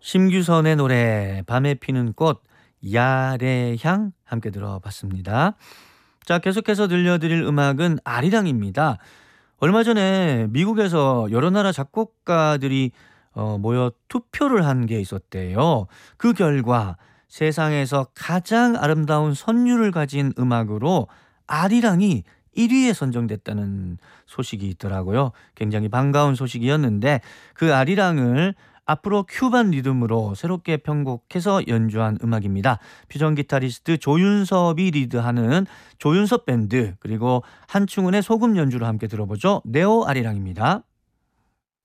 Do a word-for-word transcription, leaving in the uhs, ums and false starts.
심규선의 노래 밤에 피는 꽃 야래향 함께 들어봤습니다. 자, 계속해서 들려드릴 음악은 아리랑입니다. 얼마 전에 미국에서 여러 나라 작곡가들이 어, 모여 투표를 한 게 있었대요. 그 결과 세상에서 가장 아름다운 선율을 가진 음악으로 아리랑이 일 위에 선정됐다는 소식이 있더라고요. 굉장히 반가운 소식이었는데 그 아리랑을 앞으로 큐반 리듬으로 새롭게 편곡해서 연주한 음악입니다. 퓨전 기타리스트 조윤섭이 리드하는 조윤섭 밴드, 그리고 한충은의 소금 연주로 함께 들어보죠. 네오 아리랑입니다.